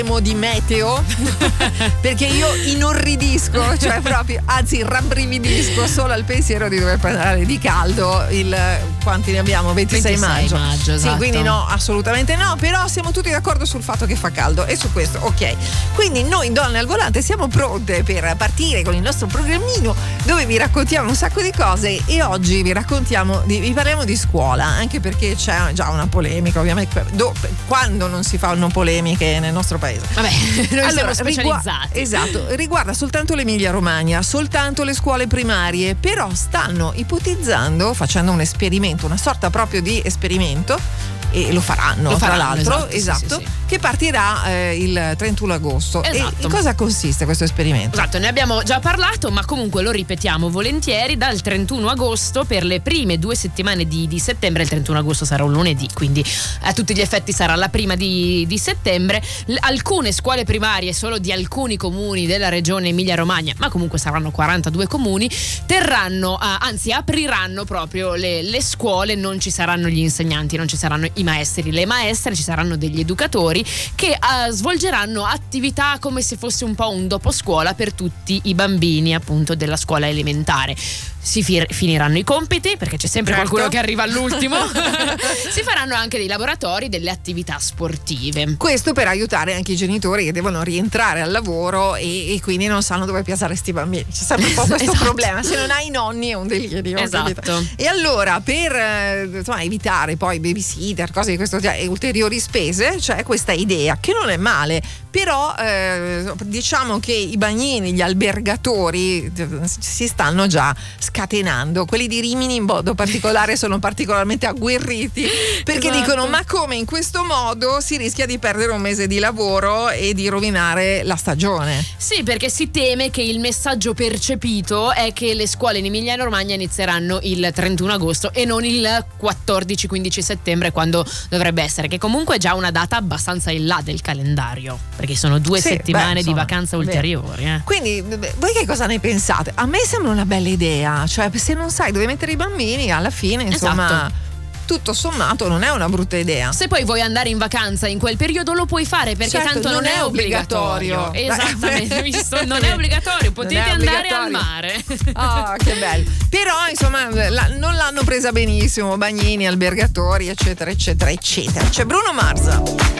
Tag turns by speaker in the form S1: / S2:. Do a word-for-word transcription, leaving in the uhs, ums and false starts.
S1: di meteo perché io inorridisco, cioè proprio, anzi rabbrividisco solo al pensiero di dover parlare di caldo il quanti ne abbiamo? ventisei maggio,
S2: maggio esatto.
S1: Sì, quindi no, assolutamente no, però siamo tutti d'accordo sul fatto che fa caldo e su questo ok. Quindi noi donne al volante siamo pronte per partire con il nostro programmino dove vi raccontiamo un sacco di cose e oggi vi raccontiamo di, vi parliamo di scuola, anche perché c'è già una polemica ovviamente. Do, quando non si fanno polemiche nel nostro paese?
S2: Vabbè, noi
S1: allora,
S2: siamo specializzati.
S1: Rigu- esatto, riguarda soltanto l'Emilia Romagna, soltanto le scuole primarie, però stanno ipotizzando, facendo un esperimento, una sorta proprio di esperimento, e lo faranno,
S2: lo faranno
S1: tra l'altro,
S2: esatto,
S1: esatto
S2: sì, sì, sì.
S1: che partirà eh, il trentuno agosto.
S2: Esatto.
S1: E in cosa consiste questo esperimento?
S2: Esatto, ne abbiamo già parlato, ma comunque lo ripetiamo volentieri. Dal trentuno agosto per le prime due settimane di, di settembre, il trentuno agosto sarà un lunedì, quindi a tutti gli effetti sarà la prima di, di settembre. L- alcune scuole primarie solo di alcuni comuni della regione Emilia Romagna, ma comunque saranno quarantadue comuni, terranno, uh, anzi apriranno proprio le, le scuole. Non ci saranno gli insegnanti, non ci saranno i maestri, le maestre, ci saranno degli educatori che uh, svolgeranno attività come se fosse un po' un dopo scuola per tutti i bambini appunto della scuola elementare. Si fir- finiranno i compiti perché c'è sempre
S1: certo.
S2: qualcuno che arriva all'ultimo. Si faranno anche dei laboratori, delle attività sportive.
S1: Questo per aiutare anche i genitori che devono rientrare al lavoro e, e quindi non sanno dove piazzare sti bambini. C'è sempre un po' questo
S2: esatto.
S1: problema. Se non hai i nonni è un delirio.
S2: Esatto.
S1: E allora per eh, insomma, evitare poi babysitter, cose di questo genere e ulteriori spese, c'è questa idea che non è male, però eh, diciamo che i bagnini, gli albergatori si stanno già scatenando. Quelli di Rimini in modo particolare sono particolarmente agguerriti perché
S2: esatto.
S1: dicono: ma come in questo modo si rischia di perdere un mese di lavoro e di rovinare la stagione?
S2: Sì, perché si teme che il messaggio percepito è che le scuole in Emilia Romagna inizieranno il trentuno agosto e non il quattordici quindici settembre, quando dovrebbe essere, che comunque è già una data abbastanza in là del calendario, perché sono due
S1: sì,
S2: settimane
S1: beh, insomma,
S2: di vacanza ulteriori. Eh.
S1: Quindi voi che cosa ne pensate? A me sembra una bella idea, cioè se non sai dove mettere i bambini alla fine insomma
S2: esatto.
S1: tutto sommato non è una brutta idea.
S2: Se poi vuoi andare in vacanza in quel periodo lo puoi fare, perché
S1: certo,
S2: tanto non, non è obbligatorio, obbligatorio. Esattamente. Visto? Non è obbligatorio, potete è andare obbligatorio. Al mare.
S1: Ah, che bello. Però insomma la, non l'hanno presa benissimo bagnini, albergatori eccetera eccetera eccetera. C'è Bruno Mars.